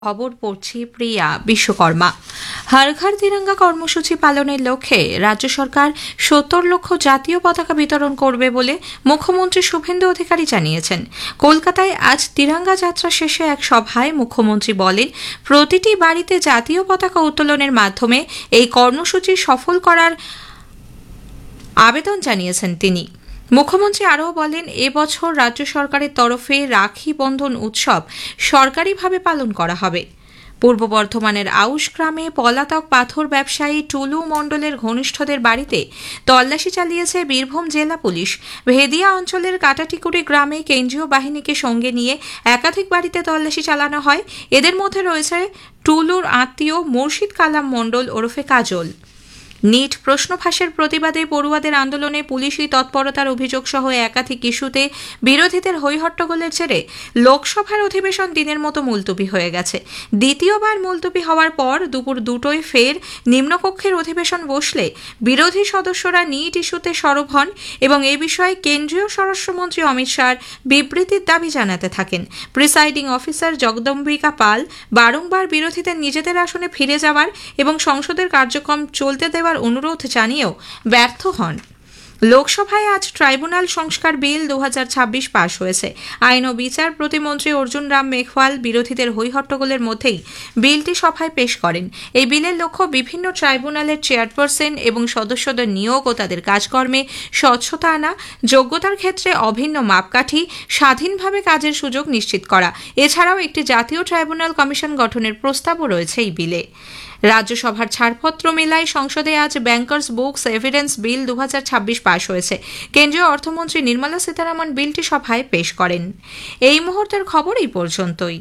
খবর পড়ছি প্রিয়া বিশ্বকর্মা। হর ঘর তিরঙ্গা কর্মসূচি পালনের লক্ষ্যে রাজ্য সরকার ৭০ লক্ষ জাতীয় পতাকা বিতরণ করবে বলে মুখ্যমন্ত্রী শুভেন্দু অধিকারী জানিয়েছেন। কলকাতায় আজ তিরঙ্গা যাত্রা শেষে এক সভায় মুখ্যমন্ত্রী বলেন, প্রতিটি বাড়িতে জাতীয় পতাকা উত্তোলনের মাধ্যমে এই কর্মসূচি সফল করার আবেদন জানিয়েছেন তিনি। মুখ্যমন্ত্রী আরও বলেন, এবছর রাজ্য সরকারের তরফে রাখি বন্ধন উৎসব সরকারিভাবে পালন করা হবে। পূর্ব বর্ধমানের আউশ গ্রামে পলাতক পাথর ব্যবসায়ী টুলু মণ্ডলের ঘনিষ্ঠদের বাড়িতে তল্লাশি চালিয়েছে বীরভূম জেলা পুলিশ। ভেদিয়া অঞ্চলের কাটাটিকুড়ি গ্রামে কেন্দ্রীয় বাহিনীকে সঙ্গে নিয়ে একাধিক বাড়িতে তল্লাশি চালানো হয়। এদের মধ্যে রয়েছে টুলুর আত্মীয় মুর্শিদ কালাম মণ্ডল ওরফে কাজল। নিট প্রশ্ন ফাঁসের প্রতিবাদে পড়ুয়াদের আন্দোলনে পুলিশি তৎপরতার অভিযোগ সহ একাধিক ইস্যুতে বিরোধীদের হইহট্টগোলের জেরে লোকসভার অধিবেশন দিনের মতো মুলতবি হয়ে গেছে। দ্বিতীয়বার মুলতবি হওয়ার পর দুপুর 2টায় ফের নিম্নকক্ষের অধিবেশন বসলে বিরোধী সদস্যরা নিট ইস্যুতে সরব হন এবং এ বিষয়ে কেন্দ্রীয় স্বরাষ্ট্রমন্ত্রী অমিত শাহর বিবৃতির দাবি জানাতে থাকেন। প্রিসাইডিং অফিসার জগদম্বিকা পাল বারংবার বিরোধীদের নিজেদের আসনে ফিরে যাওয়ার এবং সংসদের কার্যক্রম চলতে দেওয়ার অনুরোধ জানিয়েও ব্যর্থ হন। লোকসভায় আজ ট্রাইব্যুনাল সংস্কার বিল 2026 পাশ হয়েছে। আইন ও বিচার প্রতিমন্ত্রী অর্জুন রাম মেঘওয়াল বিরোধীদের হইহট্টগোলের মধ্যেই বিলটি সভায় পেশ করেন। এই বিলের লক্ষ্য বিভিন্ন ট্রাইব্যুনালের চেয়ারপারসন এবং সদস্যদের নিয়োগ ও তাদের কাজকর্মে স্বচ্ছতা আনা, যোগ্যতার ক্ষেত্রে অভিন্ন মাপকাঠি, স্বাধীনভাবে কাজের সুযোগ নিশ্চিত করা। এছাড়াও একটি জাতীয় ট্রাইব্যুনাল কমিশন গঠনের প্রস্তাবও রয়েছে এই বিলে। রাজ্যসভার ছাড়পত্র মেলায় সংসদে আজ ব্যাংকার্স বুকস এভিডেন্স বিল 2026 পাশ হয়েছে। কেন্দ্রীয় অর্থমন্ত্রী নির্মলা সীতারামন বিলটি সভায় পেশ করেন। এই মুহূর্তের খবর এই পর্যন্তই।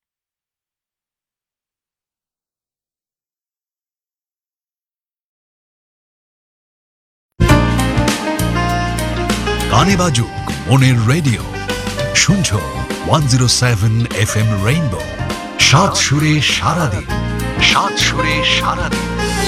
গানে বাজুক মনের রেডিও, শুনছো 107 FM রেইনবো। সাত সুরে সারাদিন, সাত সুরে সারাদিন।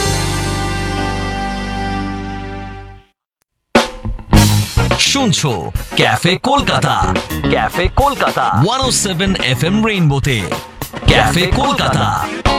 শুনছো cafe Kolkata, cafe Kolkata 107 FM রেইনবোতে। Cafe Kolkata.